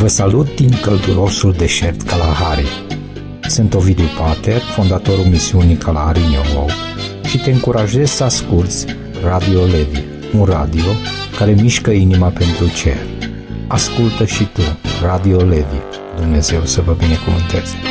Vă salut din căldurosul deșert Kalahari. Sunt Ovidiu Pater, fondatorul misiunii Kalahari New Hope și te încurajez să asculți Radio Levi, un radio care mișcă inima pentru cer. Ascultă și tu Radio Levi. Dumnezeu să vă binecuvânteze.